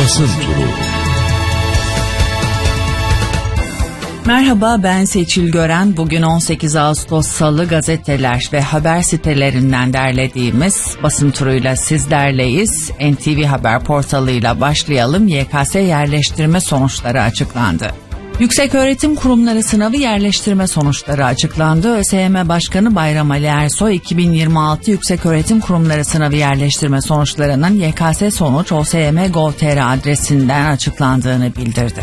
Basın Turu. Merhaba, ben Seçil Gören. Bugün 18 Ağustos Salı, gazeteler ve haber sitelerinden derlediğimiz basın turuyla sizlerleyiz. NTV Haber portalıyla başlayalım. YKS yerleştirme sonuçları açıklandı. Yükseköğretim Kurumları sınavı yerleştirme sonuçları açıklandı. ÖSYM Başkanı Bayram Ali Ersoy, 2026 Yükseköğretim Kurumları sınavı yerleştirme sonuçlarının YKS sonuç OSYM.gov.tr adresinden açıklandığını bildirdi.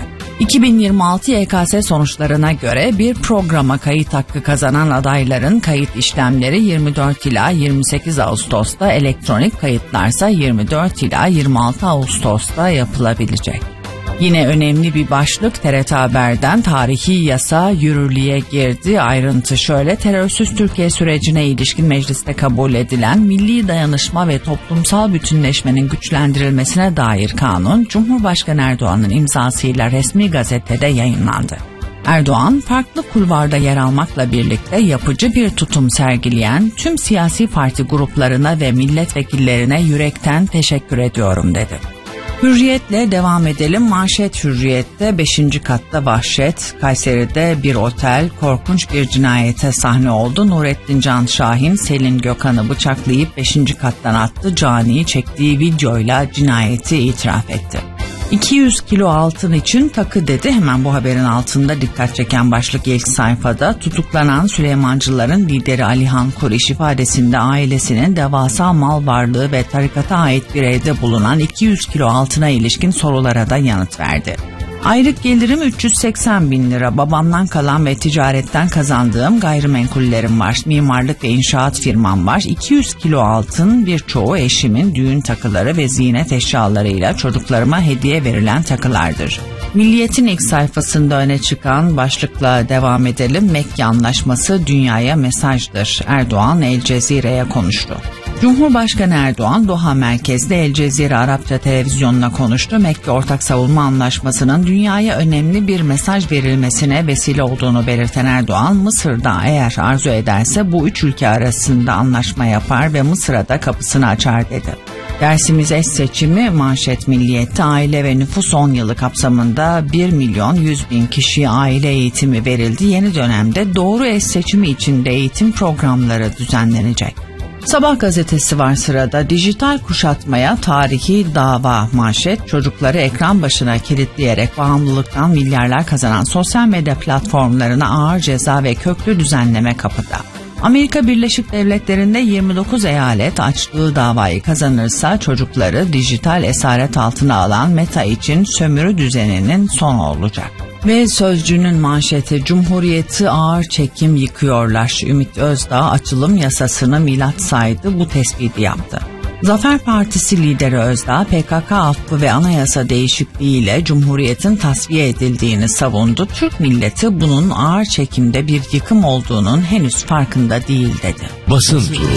2026 YKS sonuçlarına göre bir programa kayıt hakkı kazanan adayların kayıt işlemleri 24 ila 28 Ağustos'ta, elektronik kayıtlarsa 24 ila 26 Ağustos'ta yapılabilecek. Yine önemli bir başlık TRT Haber'den, tarihi yasa yürürlüğe girdi. Ayrıntı şöyle: terörsüz Türkiye sürecine ilişkin mecliste kabul edilen milli dayanışma ve toplumsal bütünleşmenin güçlendirilmesine dair kanun, Cumhurbaşkanı Erdoğan'ın imzasıyla resmi gazetede yayınlandı. Erdoğan, farklı kulvarda yer almakla birlikte yapıcı bir tutum sergileyen tüm siyasi parti gruplarına ve milletvekillerine yürekten teşekkür ediyorum dedi. Hürriyetle devam edelim. Manşet Hürriyet'te 5. katta vahşet. Kayseri'de bir otel korkunç bir cinayete sahne oldu. Nurettin Can Şahin, Selin Gökhan'ı bıçaklayıp 5. kattan attı. Cani çektiği videoyla cinayeti itiraf etti. 200 kilo altın için takı dedi. Hemen bu haberin altında dikkat çeken başlık ilk sayfada. Tutuklanan Süleymancıların lideri Alihan Kuriş ifadesinde ailesinin devasa mal varlığı ve tarikata ait bir evde bulunan 200 kilo altına ilişkin sorulara da yanıt verdi. Aylık gelirim 380 bin lira. Babamdan kalan ve ticaretten kazandığım gayrimenkullerim var. Mimarlık ve inşaat firmam var. 200 kilo altın, birçoğu eşimin düğün takıları ve ziynet eşyalarıyla çocuklarıma hediye verilen takılardır. Milliyet'in ilk sayfasında öne çıkan başlıkla devam edelim. Mekke Anlaşması dünyaya mesajdır. Erdoğan El Cezire'ye konuştu. Cumhurbaşkanı Erdoğan, Doha merkezli El Cezire Arapça televizyonuna konuştu. Mekke Ortak Savunma Anlaşması'nın dünyaya önemli bir mesaj verilmesine vesile olduğunu belirten Erdoğan, Mısır'da eğer arzu ederse bu üç ülke arasında anlaşma yapar ve Mısır'a da kapısını açar dedi. Dersimiz eş seçimi. Manşet Milliyet'te aile ve nüfus 10 yılı kapsamında 1.100.000 kişiye aile eğitimi verildi. Yeni dönemde doğru eş seçimi için de eğitim programları düzenlenecek. Sabah gazetesi var sırada. Dijital kuşatmaya tarihi dava manşet. Çocukları ekran başına kilitleyerek bağımlılıktan milyarlar kazanan sosyal medya platformlarına ağır ceza ve köklü düzenleme kapıda. Amerika Birleşik Devletleri'nde 29 eyalet açtığı davayı kazanırsa çocukları dijital esaret altına alan Meta için sömürü düzeninin sonu olacak. Ve Sözcü'nün manşeti, Cumhuriyeti ağır çekim yıkıyorlar. Ümit Özdağ açılım yasasını milat saydı, bu tespiti yaptı. Zafer Partisi lideri Özdağ, PKK affı ve anayasa değişikliğiyle Cumhuriyet'in tasfiye edildiğini savundu. Türk milleti bunun ağır çekimde bir yıkım olduğunun henüz farkında değil dedi. Basın Turu.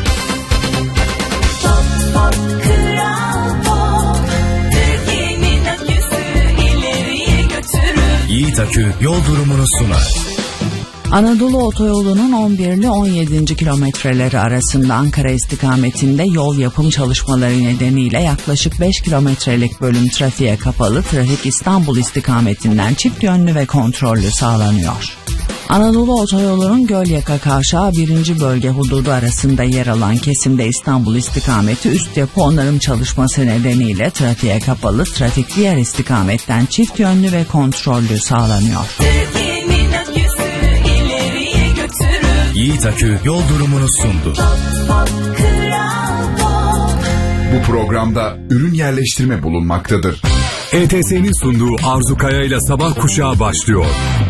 Yiğit Akü yol durumunu sunar. Anadolu Otoyolu'nun 11 ile 17. kilometreleri arasında Ankara istikametinde yol yapım çalışmaları nedeniyle yaklaşık 5 kilometrelik bölüm trafiğe kapalı. Trafik İstanbul istikametinden çift yönlü ve kontrollü sağlanıyor. Anadolu Otoyolu'nun Gölyaka Kavşağı 1. bölge hududu arasında yer alan kesimde İstanbul istikameti üst yapı onarım çalışması nedeniyle trafiğe kapalı. Trafik diğer istikametten çift yönlü ve kontrollü sağlanıyor. Yiğit Akü yol durumunu sundu. Bu programda ürün yerleştirme bulunmaktadır. ETS'nin sunduğu Arzu Kaya ile Sabah Kuşağı başlıyor.